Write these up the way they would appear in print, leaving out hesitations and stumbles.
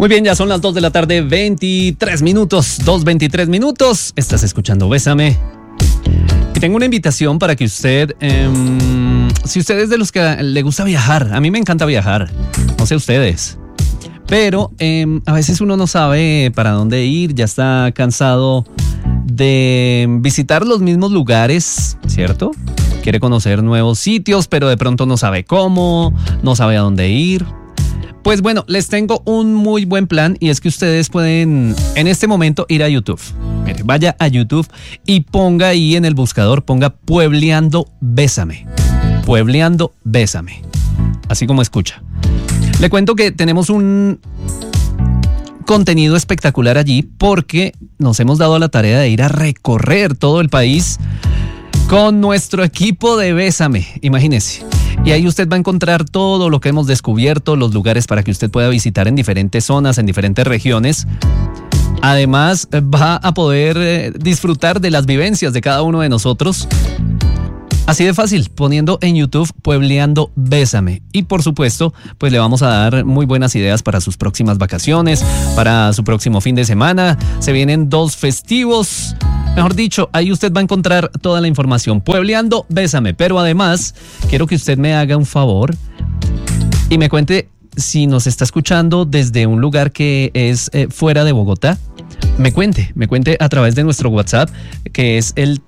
Muy bien, ya son las 2 de la tarde, 23 minutos, 2:23 minutos. Estás escuchando Bésame. Y tengo una invitación para que usted, si usted es de los que le gusta viajar, a mí me encanta viajar, no sé ustedes, pero a veces uno no sabe para dónde ir, ya está cansado de visitar los mismos lugares, ¿cierto? Quiere conocer nuevos sitios, pero de pronto no sabe cómo, no sabe a dónde ir. Pues bueno, les tengo un muy buen plan y es que ustedes pueden en este momento ir a YouTube. Mire, vaya a YouTube y ponga ahí en el buscador, ponga Puebleando Bésame. Puebleando Bésame. Así como escucha. Le cuento que tenemos un contenido espectacular allí porque nos hemos dado a la tarea de ir a recorrer todo el país con nuestro equipo de Bésame, imagínese. Y ahí usted va a encontrar todo lo que hemos descubierto, los lugares para que usted pueda visitar en diferentes zonas, en diferentes regiones. Además, va a poder disfrutar de las vivencias de cada uno de nosotros. Así de fácil, poniendo en YouTube Puebleando Bésame. Y por supuesto, pues le vamos a dar muy buenas ideas para sus próximas vacaciones, para su próximo fin de semana. Se vienen 2 festivos. Mejor dicho, ahí usted va a encontrar toda la información. Puebleando Bésame. Pero además, quiero que usted me haga un favor y me cuente si nos está escuchando desde un lugar que es fuera de Bogotá. Me cuente a través de nuestro WhatsApp, que es el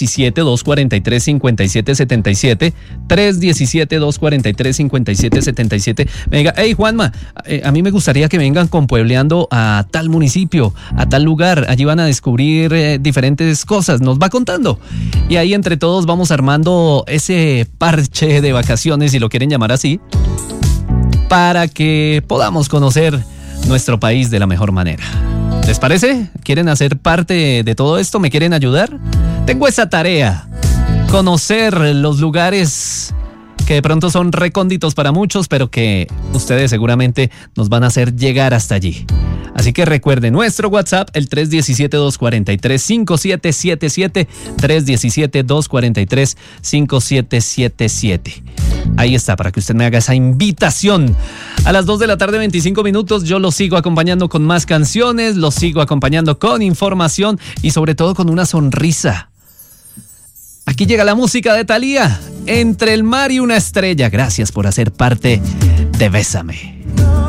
317-243-5777, 317-243-5777. Me diga, hey Juanma, a mí me gustaría que vengan con Puebleando a tal municipio, a tal lugar, allí van a descubrir diferentes cosas, nos va contando. Y ahí entre todos vamos armando ese parche de vacaciones, si lo quieren llamar así, para que podamos conocer nuestro país de la mejor manera. ¿Les parece? ¿Quieren hacer parte de todo esto? ¿Me quieren ayudar? Tengo esa tarea, conocer los lugares que de pronto son recónditos para muchos, pero que ustedes seguramente nos van a hacer llegar hasta allí. Así que recuerden nuestro WhatsApp, el 317-243-5777, 317-243-5777. Ahí está, para que usted me haga esa invitación. A las 2 de la tarde, 25 minutos, yo los sigo acompañando con más canciones, los sigo acompañando con información y sobre todo con una sonrisa. Aquí llega la música de Thalía, Entre el mar y una estrella. Gracias por hacer parte de Bésame.